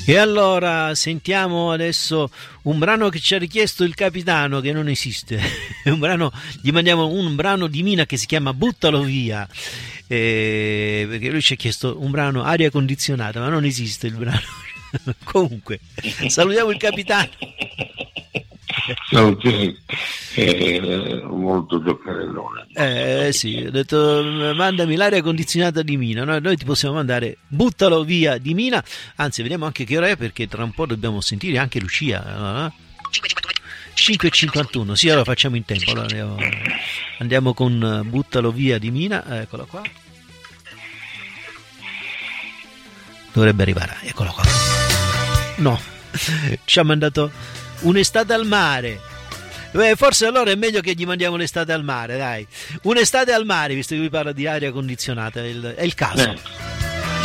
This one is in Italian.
E allora sentiamo adesso un brano che ci ha richiesto il capitano, che non esiste. Gli mandiamo un brano di Mina che si chiama Buttalo via, perché lui ci ha chiesto un brano aria condizionata, ma non esiste il brano. Comunque salutiamo il capitano. Molto giocherellone. Sì, ho detto mandami l'aria condizionata di Mina, noi ti possiamo mandare Buttalo via di Mina, anzi vediamo anche che ora è, perché tra un po' dobbiamo sentire anche Lucia. 5:51, sì, allora facciamo in tempo, allora andiamo con Buttalo via di Mina, eccola qua, dovrebbe arrivare, eccola qua. No, ci ha mandato un'estate al mare. Forse allora è meglio che gli mandiamo l'estate al mare, dai. Un'estate al mare, visto che vi parla di aria condizionata, è il caso.